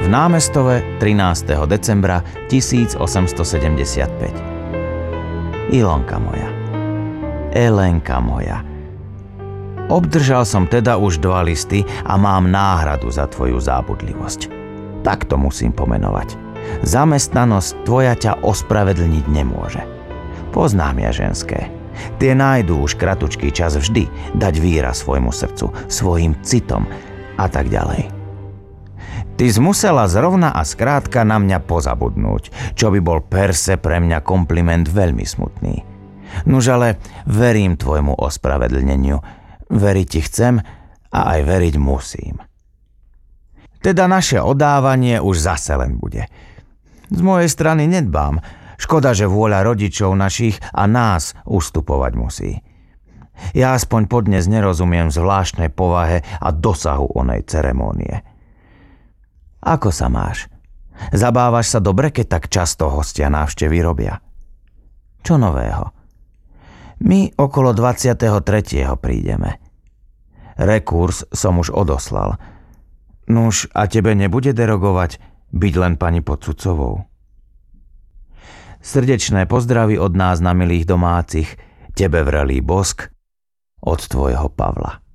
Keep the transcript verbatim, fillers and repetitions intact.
v Námestove trinásteho decembra tisícosemstosedemdesiatpäť. Ilonka moja, Elenka moja, obdržal som teda už dva listy a mám náhradu za tvoju zábudlivosť. Tak to musím pomenovať. Zamestnanosť tvoja ťa ospravedlniť nemôže. Poznám ja ženské. Tie nájdú už kratučký čas vždy dať výraz svojmu srdcu, svojim citom a tak ďalej. Ty zmusela zrovna a skrátka na mňa pozabudnúť, čo by bol per se pre mňa kompliment veľmi smutný. Nuž ale verím tvojmu ospravedlneniu, veriť ti chcem a aj veriť musím. Teda naše odávanie už zase len bude. Z mojej strany nedbám, škoda, že vôľa rodičov našich a nás ustupovať musí. Ja aspoň podnes nerozumiem zvláštnej povahe a dosahu onej ceremónie. Ako sa máš? Zabávaš sa dobre, keď tak často hostia návštevy robia? Čo nového? My okolo dvadsiateho tretieho prídeme. Rekurs som už odoslal. Nuž, a tebe nebude derogovať byť len pani Podsudcovou? Srdečné pozdravy od nás na milých domácich, tebe vrelý bosk, od tvojho Pavla.